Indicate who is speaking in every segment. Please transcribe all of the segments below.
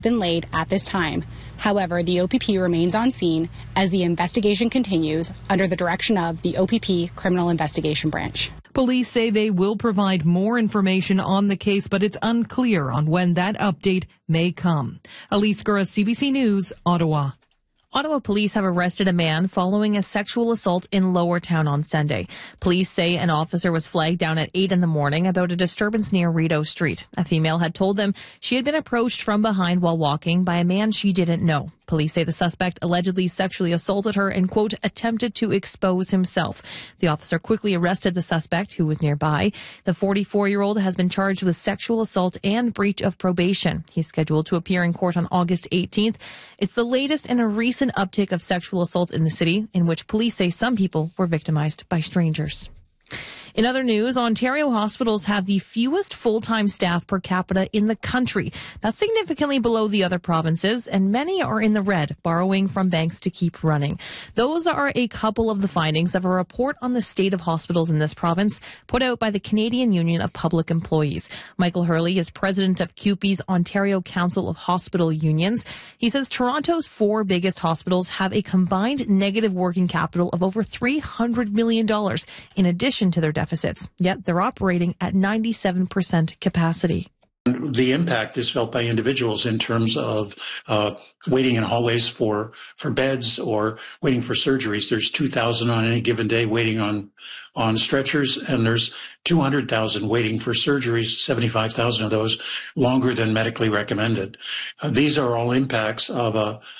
Speaker 1: been laid at this time. However, the OPP remains on scene as the investigation continues under the direction of the OPP Criminal Investigation Branch.
Speaker 2: Police say they will provide more information on the case, but it's unclear on when that update may come. Elise Gura, CBC News, Ottawa.
Speaker 3: Ottawa police have arrested a man following a sexual assault in Lower Town on Sunday. Police say an officer was flagged down at 8 a.m. about a disturbance near Rideau Street. A female had told them she had been approached from behind while walking by a man she didn't know. Police say the suspect allegedly sexually assaulted her and, quote, attempted to expose himself. The officer quickly arrested the suspect, who was nearby. The 44-year-old has been charged with sexual assault and breach of probation. He's scheduled to appear in court on August 18th. It's the latest in a recent uptick of sexual assaults in the city, in which police say some people were victimized by strangers. In other news, Ontario hospitals have the fewest full-time staff per capita in the country. That's significantly below the other provinces, and many are in the red, borrowing from banks to keep running. Those are a couple of the findings of a report on the state of hospitals in this province put out by the Canadian Union of Public Employees. Michael Hurley is president of CUPE's Ontario Council of Hospital Unions. He says Toronto's 4 biggest hospitals have a combined negative working capital of over $300 million in addition to their deficits, yet they're operating at 97% capacity.
Speaker 4: The impact is felt by individuals in terms of waiting in hallways for beds or waiting for surgeries. There's 2,000 on any given day waiting on stretchers, and there's 200,000 waiting for surgeries, 75,000 of those longer than medically recommended. These are all impacts of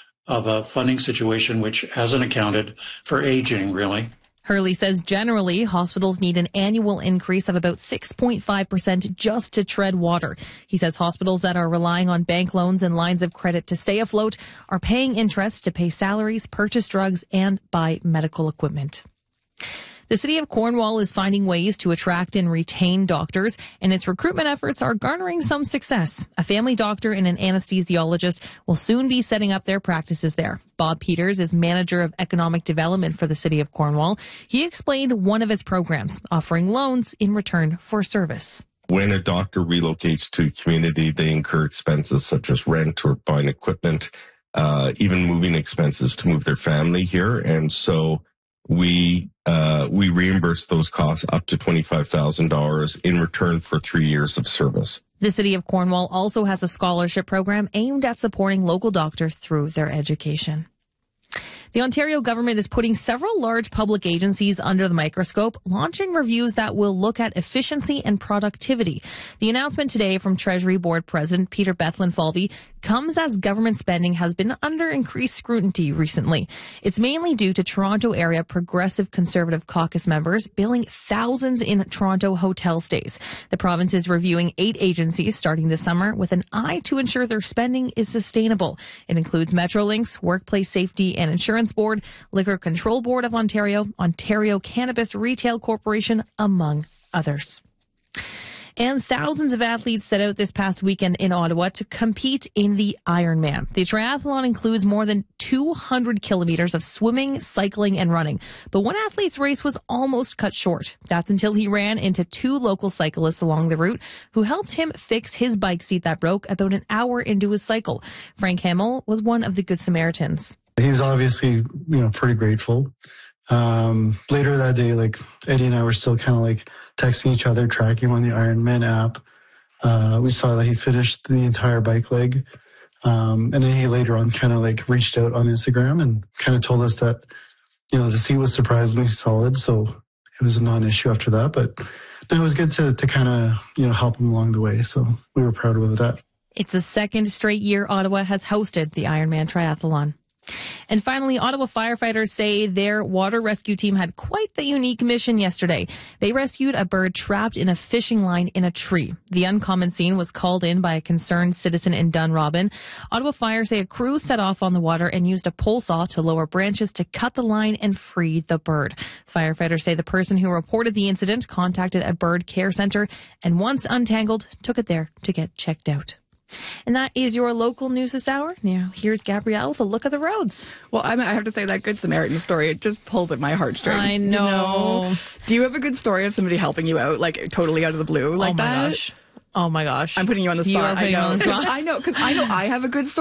Speaker 4: a funding situation which hasn't accounted for aging, really.
Speaker 3: Hurley says generally hospitals need an annual increase of about 6.5% just to tread water. He says hospitals that are relying on bank loans and lines of credit to stay afloat are paying interest to pay salaries, purchase drugs, and buy medical equipment. The city of Cornwall is finding ways to attract and retain doctors, and its recruitment efforts are garnering some success. A family doctor and an anesthesiologist will soon be setting up their practices there. Bob Peters is manager of economic development for the city of Cornwall. He explained one of its programs, offering loans in return for service.
Speaker 5: When a doctor relocates to a community, they incur expenses such as rent or buying equipment, even moving expenses to move their family here. And so we reimburse those costs up to $25,000 in return for 3 years of service.
Speaker 3: The city of Cornwall also has a scholarship program aimed at supporting local doctors through their education. The Ontario government is putting several large public agencies under the microscope, launching reviews that will look at efficiency and productivity. The announcement today from Treasury Board President Peter Bethlenfalvy comes as government spending has been under increased scrutiny recently. It's mainly due to Toronto area Progressive Conservative Caucus members billing thousands in Toronto hotel stays. The province is reviewing 8 agencies starting this summer with an eye to ensure their spending is sustainable. It includes Metrolinx, Workplace Safety and Insurance Board, Liquor Control Board of Ontario, Ontario Cannabis Retail Corporation, among others. And thousands of athletes set out this past weekend in Ottawa to compete in the Ironman. The triathlon includes more than 200 kilometers of swimming, cycling, and running. But one athlete's race was almost cut short. That's until he ran into 2 local cyclists along the route who helped him fix his bike seat that broke about an hour into his cycle. Frank Hamill was one of the Good Samaritans.
Speaker 6: He was obviously, pretty grateful. Later that day, Eddie and I were still kind of texting each other, tracking on the Ironman app. We saw that he finished the entire bike leg. And then he later on kind of reached out on Instagram and kind of told us that, the seat was surprisingly solid. So it was a non-issue after that. But it was good to kind of, help him along the way. So we were proud of that.
Speaker 3: It's the second straight year Ottawa has hosted the Ironman Triathlon. And finally, Ottawa firefighters say their water rescue team had quite the unique mission yesterday. They rescued a bird trapped in a fishing line in a tree. The uncommon scene was called in by a concerned citizen in Dunrobin. Ottawa Fire say a crew set off on the water and used a pole saw to lower branches to cut the line and free the bird. Firefighters say the person who reported the incident contacted a bird care center and once untangled, took it there to get checked out. And that is your local news this hour. Now, here's Gabrielle with a look at the roads.
Speaker 7: Well, I have to say that Good Samaritan story, it just pulls at my heartstrings.
Speaker 3: I know.
Speaker 7: Do you have a good story of somebody helping you out, totally out of the blue like that?
Speaker 3: Oh, my gosh. Oh my gosh.
Speaker 7: I'm putting you on the spot.
Speaker 3: You are putting me on the spot.
Speaker 7: I know, because I have a good story.